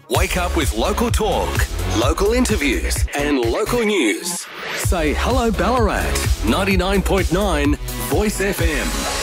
Wake up with local talk, local interviews and local news. Say hello Ballarat, 99.9 Voice FM.